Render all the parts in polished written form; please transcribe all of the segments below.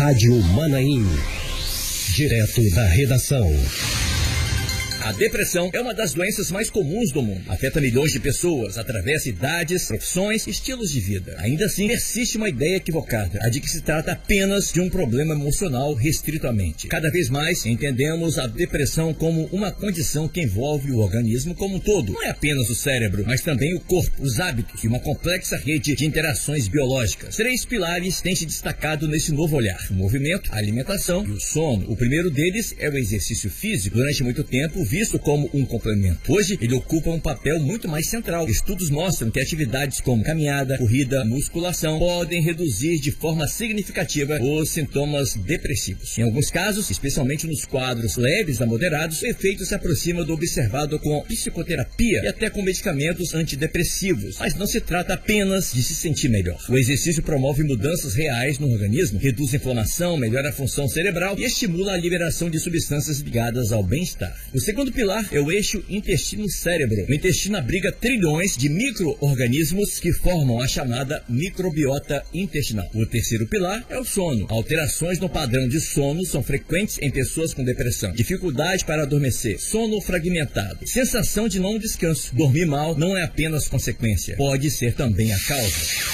Rádio Manaim. Direto da redação. A depressão é uma das doenças mais comuns do mundo. Afeta milhões de pessoas, atravessa idades, profissões e estilos de vida. Ainda assim, persiste uma ideia equivocada, a de que se trata apenas de um problema emocional restrito à mente. Cada vez mais entendemos a depressão como uma condição que envolve o organismo como um todo. Não é apenas o cérebro, mas também o corpo, os hábitos e uma complexa rede de interações biológicas. 3 pilares têm se destacado nesse novo olhar: o movimento, a alimentação e o sono. O primeiro deles é o exercício físico. Durante muito tempo, visto como um complemento. Hoje, ele ocupa um papel muito mais central. Estudos mostram que atividades como caminhada, corrida, musculação podem reduzir de forma significativa os sintomas depressivos. Em alguns casos, especialmente nos quadros leves a moderados, o efeito se aproxima do observado com psicoterapia e até com medicamentos antidepressivos. Mas não se trata apenas de se sentir melhor. O exercício promove mudanças reais no organismo, reduz a inflamação, melhora a função cerebral e estimula a liberação de substâncias ligadas ao bem-estar. O segundo pilar é o eixo intestino-cérebro. O intestino abriga trilhões de micro-organismos que formam a chamada microbiota intestinal. O terceiro pilar é o sono. Alterações no padrão de sono são frequentes em pessoas com depressão. Dificuldade para adormecer, sono fragmentado, sensação de não descanso. Dormir mal não é apenas consequência, pode ser também a causa.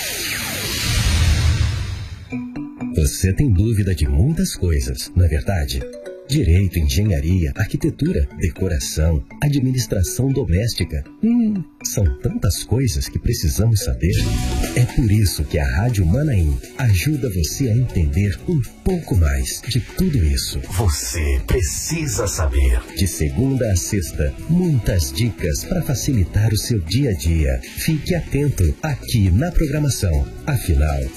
Você tem dúvida de muitas coisas, não é verdade? Direito, engenharia, arquitetura, decoração, administração doméstica. São tantas coisas que precisamos saber. É por isso que a Rádio Manaim ajuda você a entender um pouco mais de tudo isso. Você precisa saber. De segunda a sexta, muitas dicas para facilitar o seu dia a dia. Fique atento aqui na programação. Afinal,